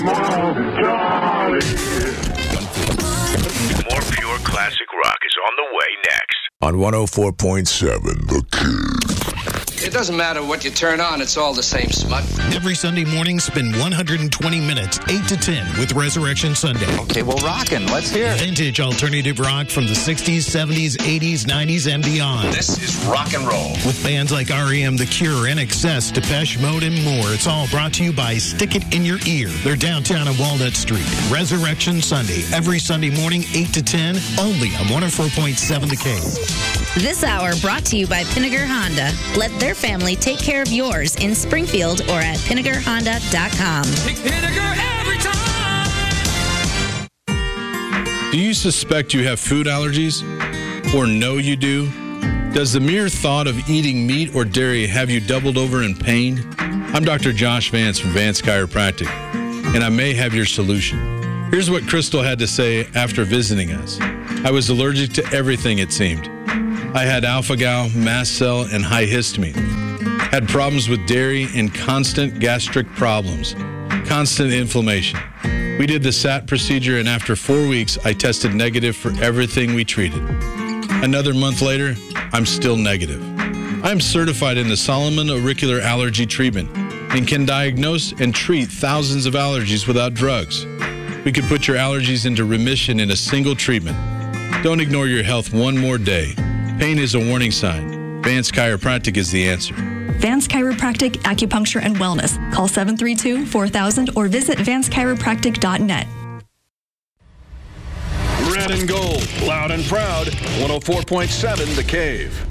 More pure classic rock is on the way next. On 104.7 The Kid. It doesn't matter what you turn on, it's all the same smut. Every Sunday morning, spend 120 minutes, 8 to 10, with Resurrection Sunday. Okay, well, rockin'. Let's hear it. Vintage alternative rock from the 60s, 70s, 80s, 90s, and beyond. This is rock and roll. With bands like R.E.M., The Cure, NXS, Depeche Mode, and more. It's all brought to you by Stick It In Your Ear. They're downtown on Walnut Street. Resurrection Sunday, every Sunday morning, 8 to 10, only on 104.7 The Cave. This hour brought to you by Pinnager Honda. Let their family take care of yours in Springfield or at PinnagerHonda.com. Pick Pinnager every time. Do you suspect you have food allergies? Or know you do? Does the mere thought of eating meat or dairy have you doubled over in pain? I'm Dr. Josh Vance from Vance Chiropractic, and I may have your solution. Here's what Crystal had to say after visiting us. I was allergic to everything, it seemed. I had alpha-gal, mast cell, and high histamine. Had problems with dairy and constant gastric problems. Constant inflammation. We did the SAT procedure, and after 4 weeks, I tested negative for everything we treated. Another month later, I'm still negative. I'm certified in the Solomon Auricular Allergy Treatment and can diagnose and treat thousands of allergies without drugs. We can put your allergies into remission in a single treatment. Don't ignore your health one more day. Pain is a warning sign. Vance Chiropractic is the answer. Vance Chiropractic, Acupuncture, and Wellness. Call 732-4000 or visit vancechiropractic.net. Red and gold, loud and proud, 104.7 The Cave.